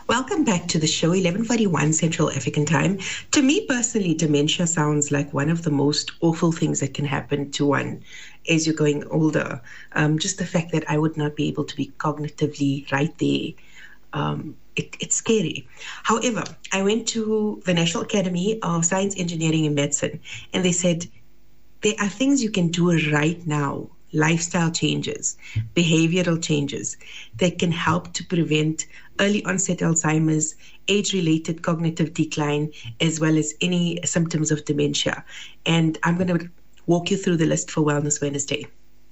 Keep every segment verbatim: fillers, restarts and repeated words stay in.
Welcome back to the show, eleven forty-one Central African Time. To me personally, dementia sounds like one of the most awful things that can happen to one as you're going older. Um, just the fact that I would not be able to be cognitively right there, um, it, it's scary. However, I went to the National Academy of Science, Engineering and Medicine, and they said there are things you can do right now, lifestyle changes, behavioral changes that can help to prevent early onset Alzheimer's, age-related cognitive decline, as well as any symptoms of dementia. And I'm going to walk you through the list for Wellness Wednesday.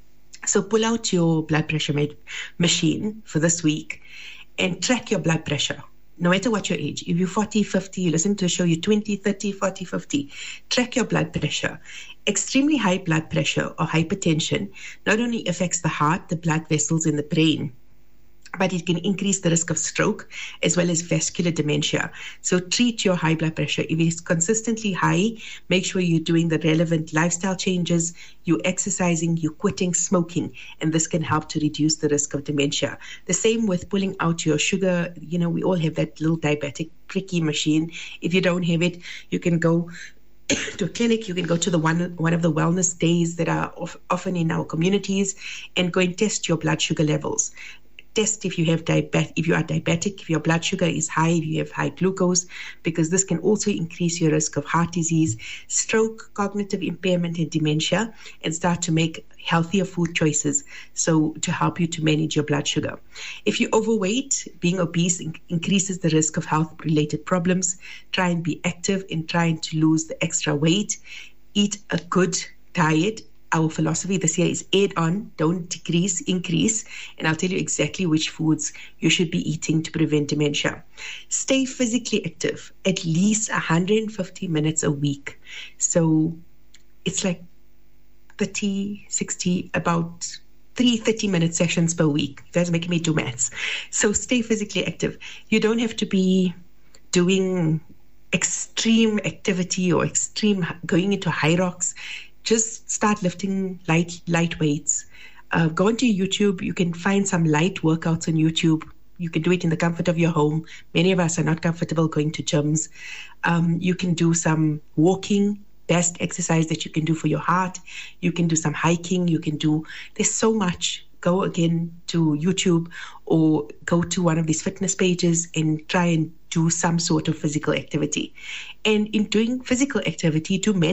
So pull out your blood pressure ma- machine for this week and track your blood pressure. No matter what your age, if you're forty, fifty, you listen to a show, you're twenty, thirty, forty, fifty, track your blood pressure. Extremely high blood pressure or hypertension not only affects the heart, the blood vessels in the brain, but it can increase the risk of stroke as well as vascular dementia. So treat your high blood pressure. If it's consistently high, make sure you're doing the relevant lifestyle changes, you're exercising, you're quitting smoking, and this can help to reduce the risk of dementia. The same with pulling out your sugar. You know, we all have that little diabetic pricky machine. If you don't have it, you can go to a clinic, you can go to the one one of the wellness days that are of, often in our communities and go and test your blood sugar levels. Test if you have diabetes, if you are diabetic, if your blood sugar is high, if you have high glucose, because this can also increase your risk of heart disease, stroke, cognitive impairment, and dementia, and start to make healthier food choices so to help you to manage your blood sugar. If you're overweight, being obese in- increases the risk of health-related problems. Try and be active in trying to lose the extra weight. Eat a good diet. Our philosophy this year is add on, don't decrease, increase. And I'll tell you exactly which foods you should be eating to prevent dementia. Stay physically active, at least one hundred fifty minutes a week. So it's like thirty, sixty, about three thirty-minute sessions per week. You guys are making me do maths. So stay physically active. You don't have to be doing extreme activity or extreme going into high rocks. Just start lifting light light weights. Uh, go onto YouTube. You can find some light workouts on YouTube. You can do it in the comfort of your home. Many of us are not comfortable going to gyms. Um, you can do some walking, best exercise that you can do for your heart. You can do some hiking. You can do, there's so much. Go again to YouTube or go to one of these fitness pages and try and do some sort of physical activity. And in doing physical activity, do mental